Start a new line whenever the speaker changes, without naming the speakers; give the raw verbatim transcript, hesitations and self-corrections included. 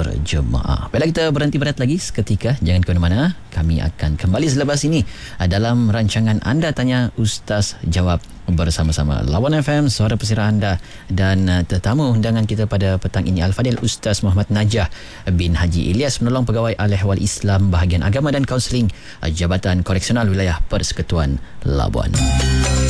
berjemaah. Baiklah, kita berhenti berat lagi seketika. Jangan ke mana-mana. Kami akan kembali selepas ini dalam rancangan Anda Tanya Ustaz Jawab bersama-sama Lawan F M, suara pesira anda. Dan uh, tetamu undangan kita pada petang ini Al-Fadil Ustaz Muhammad Najah bin Haji Ilyas, penolong pegawai Al-Ehwal Islam Bahagian Agama dan Kaunseling, uh, Jabatan Koreksional Wilayah Persekutuan Labuan.